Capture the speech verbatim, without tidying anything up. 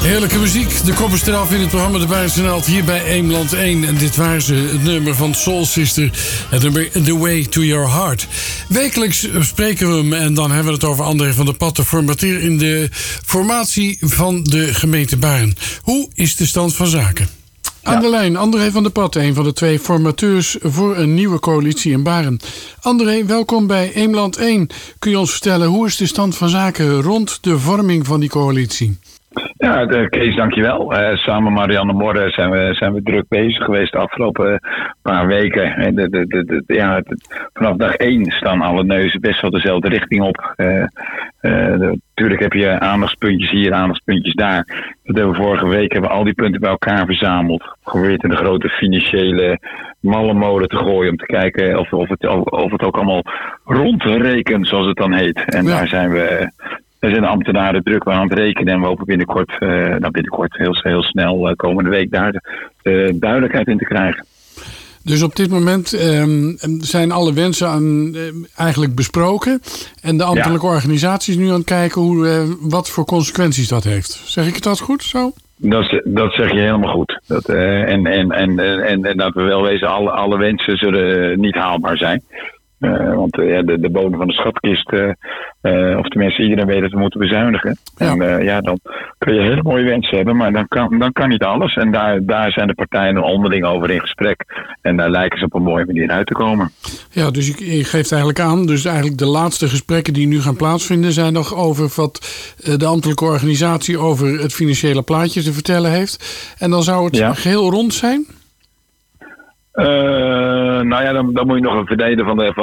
Heerlijke muziek. De kop is eraf in het programma De Buitenland hier bij Eemland één. En dit waren ze, het nummer van Soul Sister. Het nummer The Way to Your Heart. Wekelijks spreken we hem en dan hebben we het over André van der Pad, de formateur in de formatie van de gemeente Baren. Hoe is de stand van zaken? Ja. Aan de lijn, André van der Pad, een van de twee formateurs voor een nieuwe coalitie in Baren. André, welkom bij Eemland één. Kun je ons vertellen, hoe is de stand van zaken rond de vorming van die coalitie? Ja, de, Kees, dankjewel. Uh, samen met Marianne Morren zijn we, zijn we druk bezig geweest de afgelopen paar weken. De, de, de, de, ja, de, vanaf dag één staan alle neuzen best wel dezelfde richting op. Uh, uh, natuurlijk heb je aandachtspuntjes hier, aandachtspuntjes daar. Dat hebben we vorige week hebben we al die punten bij elkaar verzameld. Geprobeerd in de grote financiële mallenmolen te gooien om te kijken of, of, het, of het ook allemaal rondrekent, zoals het dan heet. En ja. daar zijn we... Er zijn de ambtenaren druk aan het rekenen en we hopen binnenkort, uh, nou binnenkort heel, heel snel, uh, komende week daar uh, duidelijkheid in te krijgen. Dus op dit moment um, zijn alle wensen aan, uh, eigenlijk besproken en de ambtelijke ja. organisatie is nu aan het kijken hoe, uh, wat voor consequenties dat heeft. Zeg ik het dat goed zo? Dat, dat zeg je helemaal goed. Dat, uh, en, en, en, en, en dat we wel wezen, alle, alle wensen zullen niet haalbaar zijn. Uh, want uh, de, de bodem van de schatkist, uh, uh, of tenminste iedereen weet dat we moeten bezuinigen. Ja. En uh, ja, dan kun je hele mooie wensen hebben, maar dan kan, dan kan niet alles. En daar, daar zijn de partijen onderling over in gesprek. En daar lijken ze op een mooie manier uit te komen. Ja, dus je, je geeft eigenlijk aan, dus eigenlijk de laatste gesprekken die nu gaan plaatsvinden zijn nog over wat uh, de ambtelijke organisatie over het financiële plaatje te vertellen heeft. En dan zou het ja. geheel rond zijn? Uh, nou ja, dan, dan moet je nog een verdelen van de, van